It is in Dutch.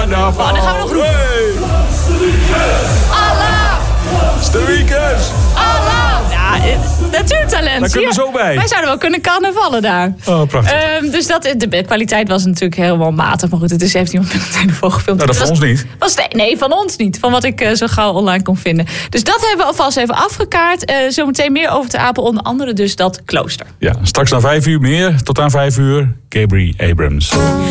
carnaval. Oh, dan gaan we nog roepen. Allah! Sterikers! Allah! Ja, natuurtalent. Daar kunnen we zo bij. Wij zouden wel kunnen carnavallen daar. Oh, prachtig. Dus de kwaliteit was natuurlijk helemaal matig. Maar goed, het is 17 met een telefoon gefilmd. Nou, dat van ons niet. Nee, van ons niet. Van wat ik zo gauw online kon vinden. Dus dat hebben we alvast even afgekaart. Zometeen meer over te apen. Onder andere dus dat klooster. Ja, straks na 5 uur meer. Tot aan 5 uur. Gabriel Abrams.